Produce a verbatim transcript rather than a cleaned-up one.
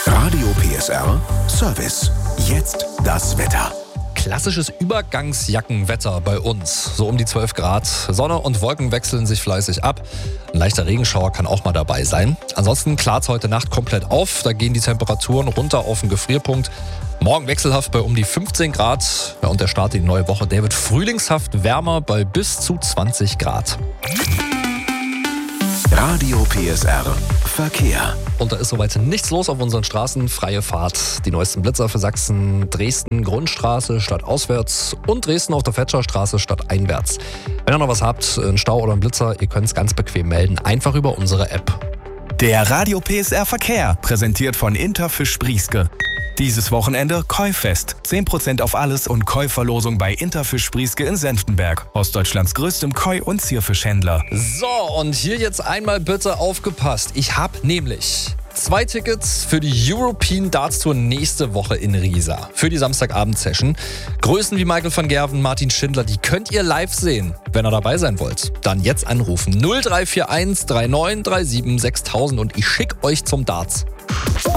Radio P S R Service. Jetzt das Wetter. Klassisches Übergangsjackenwetter bei uns. So um die zwölf Grad. Sonne und Wolken wechseln sich fleißig ab. Ein leichter Regenschauer kann auch mal dabei sein. Ansonsten klart es heute Nacht komplett auf. Da gehen die Temperaturen runter auf den Gefrierpunkt. Morgen wechselhaft bei um die fünfzehn Grad. Ja, und der Start in die neue Woche, der wird frühlingshaft wärmer bei bis zu zwanzig Grad. Radio P S R Verkehr. Und da ist soweit nichts los auf unseren Straßen. Freie Fahrt. Die neuesten Blitzer für Sachsen. Dresden Grundstraße statt auswärts und Dresden auf der Fetscherstraße statt einwärts. Wenn ihr noch was habt, einen Stau oder einen Blitzer, ihr könnt es ganz bequem melden. Einfach über unsere App. Der Radio P S R Verkehr, präsentiert von Interfisch Sprieske. Dieses Wochenende Koi-Fest. zehn Prozent auf alles und Koi-Verlosung bei Interfisch Sprieske in Senftenberg. Ostdeutschlands größtem Koi- und Zierfischhändler. So, und hier jetzt einmal bitte aufgepasst. Ich habe nämlich zwei Tickets für die European Darts Tour nächste Woche in Riesa. Für die Samstagabend-Session. Größen wie Michael van Gerwen, Martin Schindler, die könnt ihr live sehen. Wenn ihr dabei sein wollt, dann jetzt anrufen. null drei vier eins drei neun drei sieben sechstausend und ich schicke euch zum Darts.